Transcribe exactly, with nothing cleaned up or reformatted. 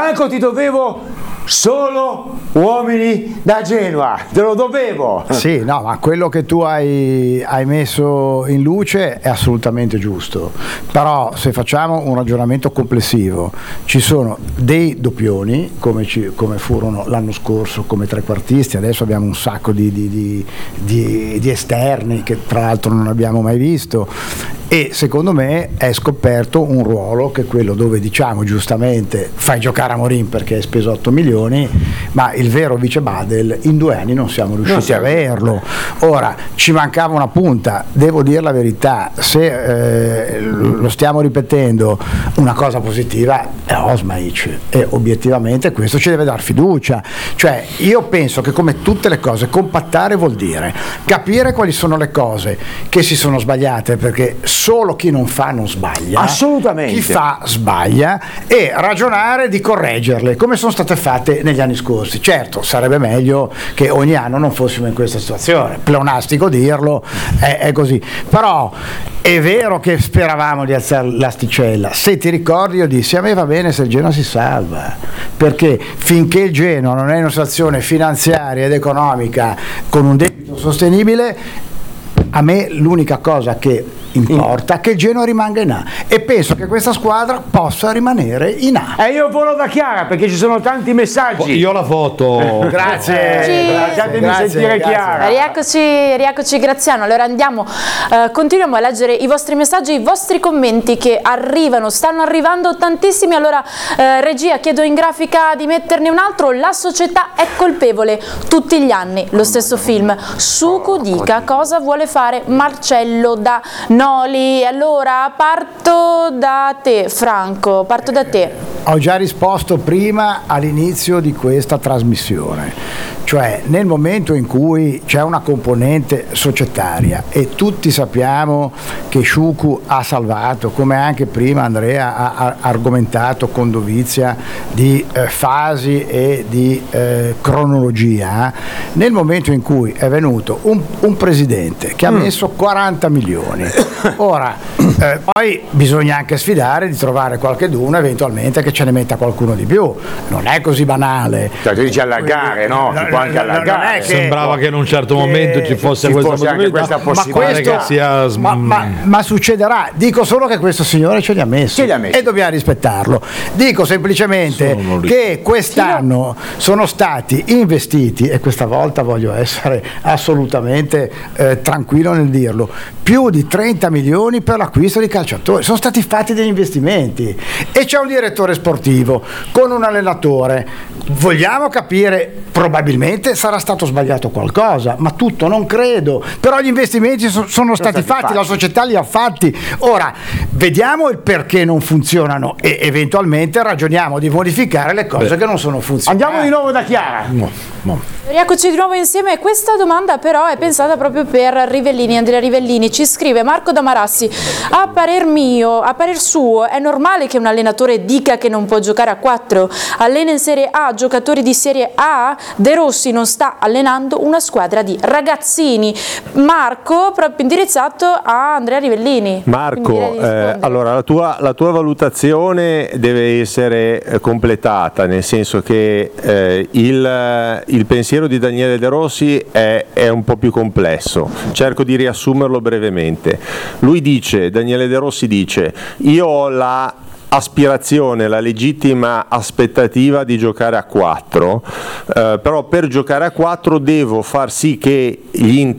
Franco, ti dovevo solo uomini da Genova, te lo dovevo. Sì, no, ma quello che tu hai, hai messo in luce è assolutamente giusto, però se facciamo un ragionamento complessivo, ci sono dei doppioni come, ci, come furono l'anno scorso come trequartisti, adesso abbiamo un sacco di, di, di, di, di esterni che tra l'altro non abbiamo mai visto, e secondo me è scoperto un ruolo che è quello dove diciamo giustamente fai giocare Amorim perché hai speso otto milioni, ma il vero vice Badel in due anni non siamo riusciti a averlo. Ora ci mancava una punta, devo dire la verità, se eh, lo stiamo ripetendo, una cosa positiva è Osmaic e obiettivamente questo ci deve dar fiducia, cioè io penso che come tutte le cose compattare vuol dire capire quali sono le cose che si sono sbagliate, perché solo chi non fa non sbaglia, assolutamente, chi fa sbaglia, e ragionare di correggerle come sono state fatte negli anni scorsi. Certo, sarebbe meglio che ogni anno non fossimo in questa situazione, pleonastico dirlo, è, è così, però è vero che speravamo di alzare l'asticella. Se ti ricordi io dissi a me va bene se il Genoa si salva, perché finché il Genoa non è in una situazione finanziaria ed economica con un debito sostenibile, a me l'unica cosa che importa è che il Genoa rimanga in A, e penso che questa squadra possa rimanere in A. E io volo da Chiara perché ci sono tanti messaggi. Io la foto. Grazie, Sì. Lasciatemi grazie, sentire grazie. Chiara. Rieccoci, rieccoci Graziano. Allora andiamo, eh, continuiamo a leggere i vostri messaggi, i vostri commenti che arrivano, stanno arrivando tantissimi. Allora eh, regia, chiedo in grafica di metterne un altro. La società è colpevole tutti gli anni, lo stesso film. Sucu dica cosa vuole fare Marcello da Noli. Allora parto da te Franco, parto da te. Ho già risposto prima all'inizio di questa trasmissione, cioè nel momento in cui c'è una componente societaria e tutti sappiamo che Sciucu ha salvato, come anche prima Andrea ha, ha argomentato con dovizia, di eh, fasi e di eh, cronologia, nel momento in cui è venuto un, un presidente che ha messo quaranta milioni, ora eh, poi bisogna anche sfidare di trovare qualcheduno eventualmente che ce ne metta qualcuno di più, non è così banale. Cioè, tu dici allargare, no? Si può anche allargare. Che, sembrava che in un certo che momento ci fosse ci questa fosse anche questa possibilità, possibilità. ma questo sia ma, ma, ma succederà, dico solo che questo signore ce li ha messi, Ce li ha messi. e dobbiamo rispettarlo. Dico semplicemente che quest'anno sono stati investiti, e questa volta voglio essere assolutamente eh, tranquillo nel dirlo, più di trenta milioni per l'acquisto di calciatori, sono stati fatti degli investimenti e c'è un direttore sportivo con un allenatore. Vogliamo capire, probabilmente sarà stato sbagliato qualcosa, ma tutto non credo, però gli investimenti so, sono stati, stati fatti, fatti, la società li ha fatti. Ora vediamo il perché non funzionano e eventualmente ragioniamo di modificare le cose Beh. che non sono funzionate. Andiamo di nuovo da Chiara. No, no. Rieccoci di nuovo insieme. Questa domanda però è pensata proprio per Rivellini. Andrea Rivellini ci scrive: Marco da Marassi, a parer mio, a parer suo, è normale che un allenatore dica che non può giocare a quattro? Allena in Serie A giocatori di Serie A? De Rossi non sta allenando una squadra di ragazzini. Marco, proprio indirizzato a Andrea Rivellini. Marco, eh, allora la tua, la tua valutazione deve essere eh, completata, nel senso che eh, il, il pensiero di Daniele De Rossi è, è un po' più complesso, cerco di riassumerlo brevemente. Lui dice, Daniele De Rossi dice, io ho la aspirazione, la legittima aspettativa di giocare a quattro, eh, però per giocare a quattro devo far sì che gli